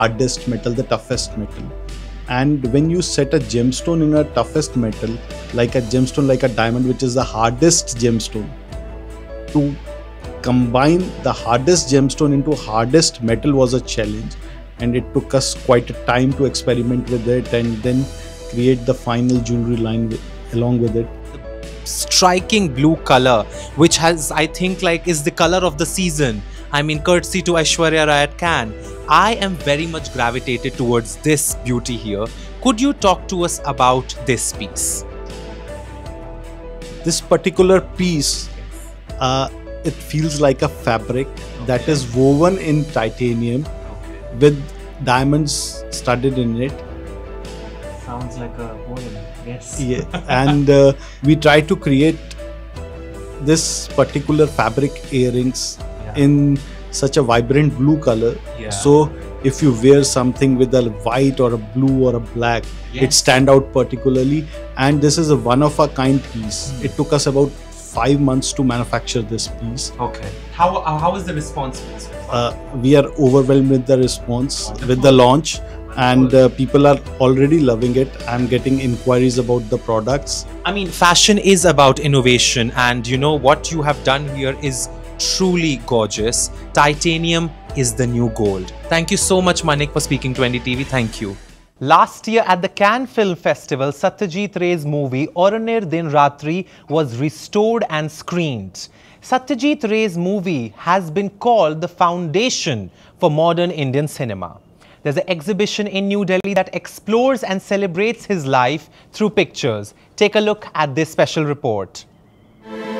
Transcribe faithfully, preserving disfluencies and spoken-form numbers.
hardest metal, the toughest metal. And when you set a gemstone in a toughest metal, like a gemstone like a diamond, which is the hardest gemstone, to combine the hardest gemstone into hardest metal was a challenge, and it took us quite a time to experiment with it and then create the final jewelry line with, along with it. Striking blue color, which has, I think, like is the color of the season. I mean, courtesy to Aishwarya Rai at Cannes. I am very much gravitated towards this beauty here. Could you talk to us about this piece? This particular piece, uh, it feels like a fabric okay. that is woven in titanium okay. with diamonds studded in it. Sounds like a poem, yes. Yeah, and uh, we try to create this particular fabric earrings yeah. in such a vibrant blue color. Yeah. So if you wear something with a white or a blue or a black, yes. it stand out particularly. And this is a one of a kind piece. Mm. It took us about five months to manufacture this piece. Okay. How uh, how is the response? Uh, we are overwhelmed with the response, Wonderful. with the launch. And uh, people are already loving it. I'm getting inquiries about the products. I mean, fashion is about innovation, and you know what you have done here is truly gorgeous. Titanium is the new gold. Thank you so much, Manik, for speaking to N D T V. Thank you. Last year at the Cannes Film Festival, Satyajit Ray's movie Aur Ner Din Ratri was restored and screened. Satyajit Ray's movie has been called the foundation for modern Indian cinema. There's an exhibition in New Delhi that explores and celebrates his life through pictures. Take a look at this special report.